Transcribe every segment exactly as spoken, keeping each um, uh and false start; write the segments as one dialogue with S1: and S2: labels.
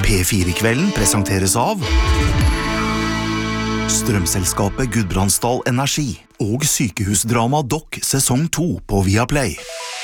S1: P fire-kvelden presenteres av Strømselskapet Gudbrandsdal Energi og sykehusdrama Dokk sesong to på Viaplay.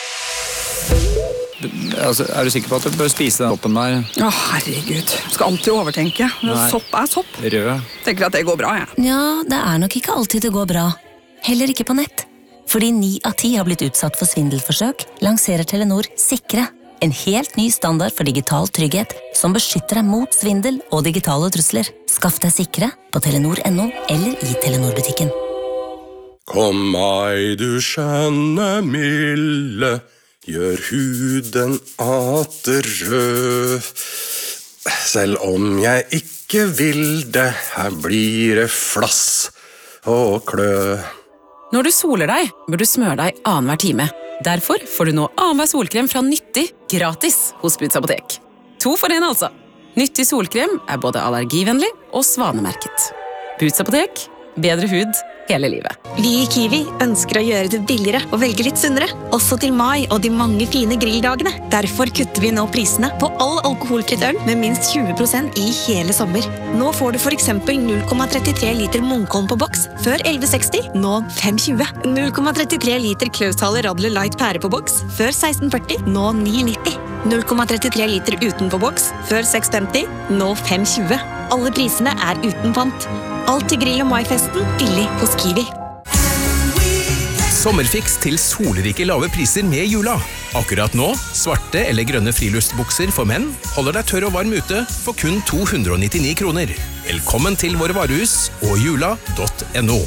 S2: Altså, er du sikker på at du bør spise den soppen der?
S3: Å, herregud. Du skal alltid overtenke. Sopp er sopp.
S2: Rød.
S3: Tenker at det går bra, jeg.
S4: Ja, det er nok ikke alltid det går bra. Heller ikke på nett. Fordi ni av ti har blitt utsatt for svindelforsøk, lanserer Telenor Sikre. En helt ny standard for digital trygghet som beskytter deg mot svindel og digitale trusler. Skaff deg Sikre på telenor punktum no eller i Telenor-butikken.
S5: Kom meg, du skjønne milde, gjør huden atter rød. Selv om jeg ikke vil det, her blir det flass og klø.
S6: Når du soler deg, bør du smøre deg annenhver time. Derfor får du nå annenhver solkrem fra Nyttig gratis hos Boots Apotek. To for en altså. Nyttig solkrem er både allergivennlig og svanemerket. Boots Apotek, bedre hud hele livet.
S7: Vi i Kiwi ønsker å gjøre det billigere og velge litt sunnere, også til mai og de mange fine grilldagene. Derfor kutter vi nå prisene på all alkoholfritt øl med minst tjue prosent i hele sommer. Nå får du for eksempel null komma trettitre liter Munkholm på boks, før elleve seksti, nå fem tjue. null komma trettitre liter Klaushaler Radler Light pære på boks, før seksten førti, nå ni nitti. null komma trettitre liter uten på boks, før seks femti, nå fem tjue. Alle prisene er uten pant. Alt til grill- og maifesten, billig hos Kiwi.
S8: Sommerfiks til solrike lave priser med jula. Akkurat nå, svarte eller grønne friluftsbukser for menn holder deg tørr og varm ute for kun to hundre og nittini kroner. Velkommen til våre varehus og jula punktum no.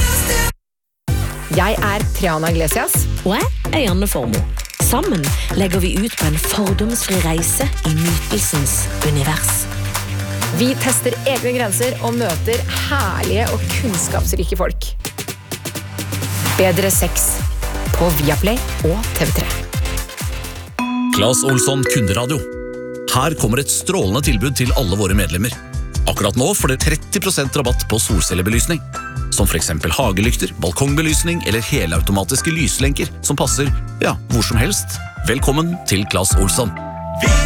S9: Jeg er Triana Iglesias.
S10: Og jeg er Janne Formo. Sammen legger vi ut på en fordomsfri reise i nytelsens univers.
S9: Vi tester egne grenser og møter herlige og kunnskapsrike folk. Bedre sex på Viaplay og T V tre.
S11: Claes Olsson Kunderadio. Her kommer et strålende tilbud til alle våre medlemmer. Akkurat nå får dere tretti prosent rabatt på solcellebelysning. Som for eksempel hagelykter, balkongbelysning eller helautomatiske lyslenker som passer, ja, hvor som helst. Velkommen til Claes Olsson.